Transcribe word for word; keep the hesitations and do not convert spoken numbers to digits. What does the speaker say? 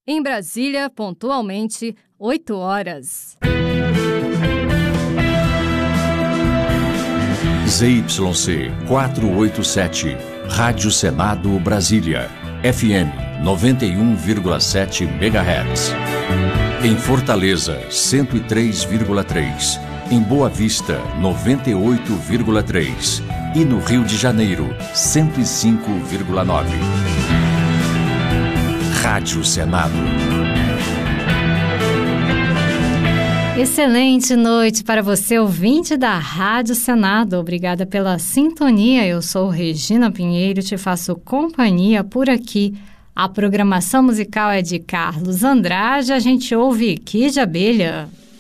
Em Brasília, pontualmente, oito horas. Z Y C quatrocentos e oitenta e sete, Rádio Senado Brasília, F M noventa e um vírgula sete megahertz. Em Fortaleza, cento e três vírgula três. Em Boa Vista, noventa e oito vírgula três. E no Rio de Janeiro, cento e cinco vírgula nove. Rádio Senado. Excelente noite para você, ouvinte da Rádio Senado. Obrigada pela sintonia. Eu sou Regina Pinheiro, te faço companhia por aqui. A programação musical é de Carlos Andrade. A gente ouve Kid Abelha.